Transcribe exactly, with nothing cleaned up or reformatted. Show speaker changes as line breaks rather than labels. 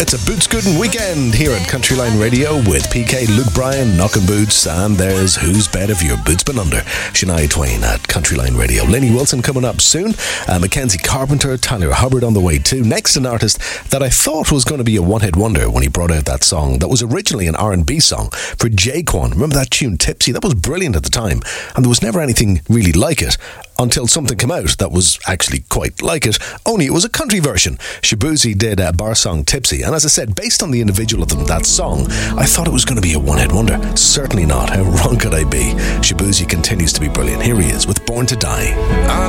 It's a boot scooting weekend here at Countryline Radio with P K, Luke Bryan, knocking boots, and there's Who's Bet If Your Boots Been Under. Shania Twain at Countryline Radio. Lenny Wilson coming up soon. Uh, Mackenzie Carpenter, Tyler Hubbard on the way too. Next, an artist that I thought was going to be a one-hit wonder when he brought out that song that was originally an R and B song for J-Kwon. Remember that tune, Tipsy? That was brilliant at the time, and there was never anything really like it until something came out that was actually quite like it, only it was a country version. Shaboozey did a bar song, Tipsy, and as I said, based on the individual of them, that song, I thought it was going to be a one-hit wonder. Certainly not. How wrong could I be? Shaboozey continues to be brilliant. Here he is with Born to Die.
I